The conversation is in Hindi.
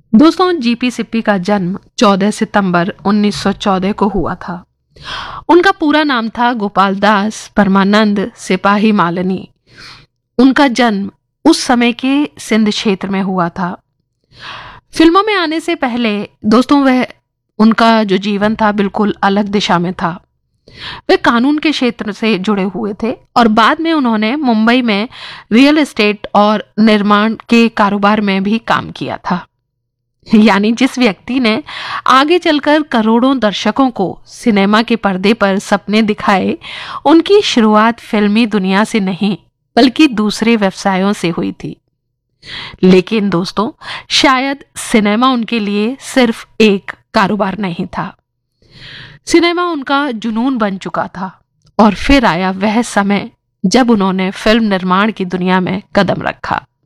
दोस्तों, जीपी सिप्पी का जन्म 14 सितंबर 1914 को हुआ था। उनका पूरा नाम था गोपाल दास परमानंद सिपाही मालनी। उनका जन्म उस समय के सिंध क्षेत्र में हुआ था। फिल्मों में आने से पहले दोस्तों वह उनका जो जीवन था बिल्कुल अलग दिशा में था। वे कानून के क्षेत्र से जुड़े हुए थे और बाद में उन्होंने मुंबई में रियल एस्टेट और निर्माण के कारोबार में भी काम किया था। यानी जिस व्यक्ति ने आगे चलकर करोड़ों दर्शकों को सिनेमा के पर्दे पर सपने दिखाए, उनकी शुरुआत फिल्मी दुनिया से नहीं बल्कि दूसरे व्यवसायों से हुई थी। लेकिन दोस्तों, शायद सिनेमा उनके लिए सिर्फ एक कारोबार नहीं था। सिनेमा उनका जुनून बन चुका था और फिर आया वह समय जब उन्होंने फिल्म निर्माण की दुनिया में कदम रखा।